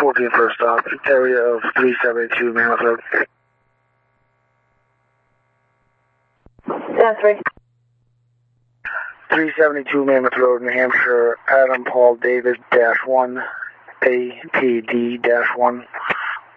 14 first stop, area of 372 Mammoth Road. That's right. 372 Mammoth Road, New Hampshire, Adam Paul David -1, APD -1.